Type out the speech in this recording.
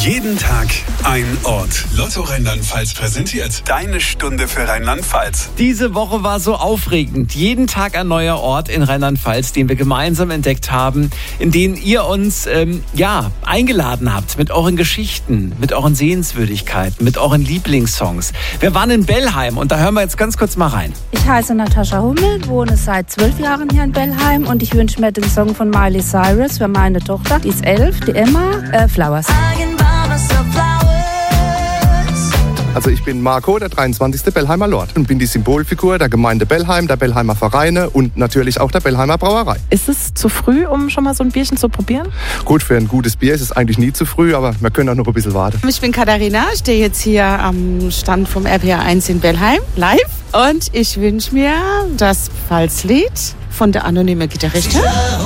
Jeden Tag ein Ort. Lotto Rheinland-Pfalz präsentiert deine Stunde für Rheinland-Pfalz. Diese Woche war so aufregend. Jeden Tag ein neuer Ort in Rheinland-Pfalz, den wir gemeinsam entdeckt haben, in den ihr uns eingeladen habt mit euren Geschichten, mit euren Sehenswürdigkeiten, mit euren Lieblingssongs. Wir waren in Bellheim und da hören wir jetzt ganz kurz mal rein. Ich heiße Natascha Hummel, wohne seit 12 Jahren hier in Bellheim und ich wünsche mir den Song von Miley Cyrus für meine Tochter. Die ist 11, die Emma, Flowers. Also ich bin Marco, der 23. Bellheimer Lord und bin die Symbolfigur der Gemeinde Bellheim, der Bellheimer Vereine und natürlich auch der Bellheimer Brauerei. Ist es zu früh, um schon mal so ein Bierchen zu probieren? Gut, für ein gutes Bier ist es eigentlich nie zu früh, aber wir können auch noch ein bisschen warten. Ich bin Katharina, stehe jetzt hier am Stand vom RPR 1 in Bellheim, live. Und ich wünsche mir das Pfalzlied von der anonymen Gitarristin.